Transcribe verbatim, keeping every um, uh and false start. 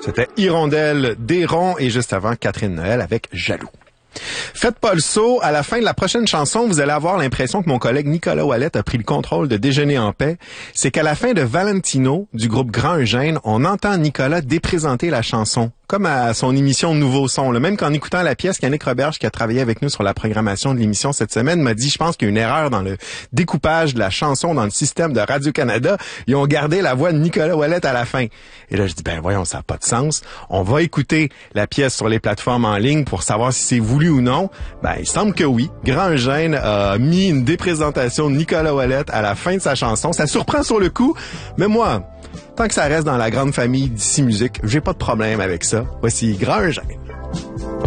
C'était Hirondelle d'Héron et juste avant Catherine Noël avec Jaloux. Faites pas le saut. À la fin de la prochaine chanson, vous allez avoir l'impression que mon collègue Nicolas Ouellette a pris le contrôle de Déjeuner en paix. C'est qu'à la fin de Valentino, du groupe Grand Eugène, on entend Nicolas déprésenter la chanson, comme à son émission Nouveau Son. Là. Même qu'en écoutant la pièce, Yannick Roberge, qui a travaillé avec nous sur la programmation de l'émission cette semaine, m'a dit, je pense qu'il y a une erreur dans le découpage de la chanson dans le système de Radio-Canada. Ils ont gardé la voix de Nicolas Ouellette à la fin. Et là, je dis, ben voyons, ça n'a pas de sens. On va écouter la pièce sur les plateformes en ligne pour savoir si c'est voulu ou non. Ben, il semble que oui. Grand Eugène a mis une déprésentation de Nicolas Ouellette à la fin de sa chanson. Ça surprend sur le coup, mais moi, tant que ça reste dans la grande famille d'ici musique, j'ai pas de problème avec ça. Voici Grand Eugène.